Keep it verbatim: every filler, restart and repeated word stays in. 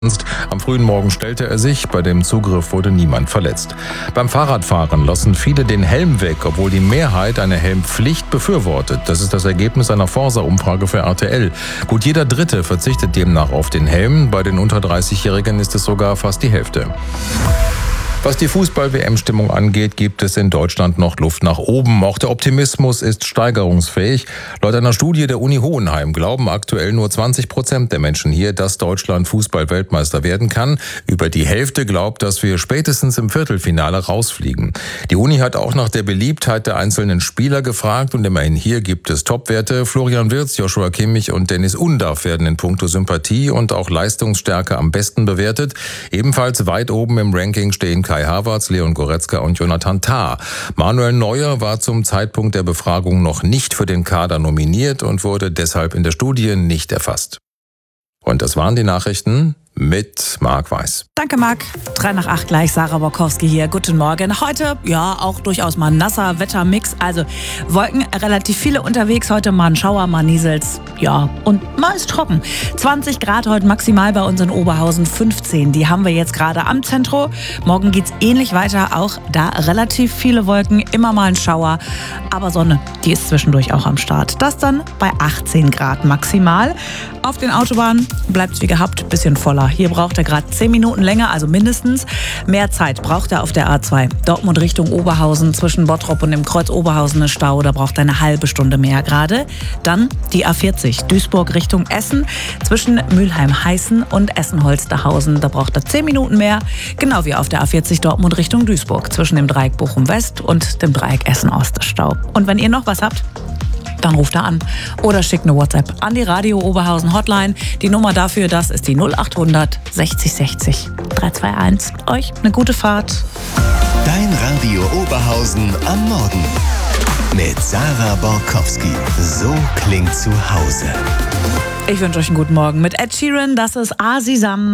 Am frühen Morgen stellte er sich, bei dem Zugriff wurde niemand verletzt. Beim Fahrradfahren lassen viele den Helm weg, obwohl die Mehrheit eine Helmpflicht befürwortet. Das ist das Ergebnis einer Forsa-Umfrage für R T L. Gut jeder Dritte verzichtet demnach auf den Helm, bei den unter dreißigjährigen ist es sogar fast die Hälfte. Was die Fußball-W M-Stimmung angeht, gibt es in Deutschland noch Luft nach oben. Auch der Optimismus ist steigerungsfähig. Laut einer Studie der Uni Hohenheim glauben aktuell nur zwanzig Prozent der Menschen hier, dass Deutschland Fußball-Weltmeister werden kann. Über die Hälfte glaubt, dass wir spätestens im Viertelfinale rausfliegen. Die Uni hat auch nach der Beliebtheit der einzelnen Spieler gefragt und immerhin hier gibt es Topwerte. Florian Wirtz, Joshua Kimmich und Dennis Undaff werden in puncto Sympathie und auch Leistungsstärke am besten bewertet. Ebenfalls weit oben im Ranking stehen Kai Havertz, Leon Goretzka und Jonathan Tah. Manuel Neuer war zum Zeitpunkt der Befragung noch nicht für den Kader nominiert und wurde deshalb in der Studie nicht erfasst. Und das waren die Nachrichten mit Marc Weiß. Danke, Marc. Drei nach acht gleich, Sarah Borkowski hier. Guten Morgen. Heute, ja, auch durchaus mal ein nasser Wettermix. Also Wolken, relativ viele unterwegs. Heute mal ein Schauer, mal Niesels. Ja, und mal ist trocken. zwanzig Grad heute maximal bei uns in Oberhausen, fünfzehn. Die haben wir jetzt gerade am Zentro. Morgen geht's ähnlich weiter. Auch da relativ viele Wolken, immer mal ein Schauer. Aber Sonne, die ist zwischendurch auch am Start. Das dann bei achtzehn Grad maximal. Auf den Autobahnen bleibt's wie gehabt, bisschen voller. Hier braucht er gerade zehn Minuten länger, also mindestens. Mehr Zeit braucht er auf der A zwei. Dortmund Richtung Oberhausen, zwischen Bottrop und dem Kreuz Oberhausen ist Stau. Da braucht er eine halbe Stunde mehr gerade. Dann die A vierzig, Duisburg Richtung Essen, zwischen Mülheim-Heißen und Essen-Holsterhausen. Da braucht er zehn Minuten mehr. Genau wie auf der A vierzig Dortmund Richtung Duisburg, zwischen dem Dreieck Bochum-West und dem Dreieck Essen-Ost ist Stau. Und wenn ihr noch was habt, dann ruft er an oder schickt eine WhatsApp an die Radio Oberhausen Hotline. Die Nummer dafür, das ist die null acht hundert sechzig sechzig drei zwei eins. Euch eine gute Fahrt. Dein Radio Oberhausen am Morgen mit Sarah Borkowski. So klingt zu Hause. Ich wünsche euch einen guten Morgen mit Ed Sheeran. Das ist Asisam.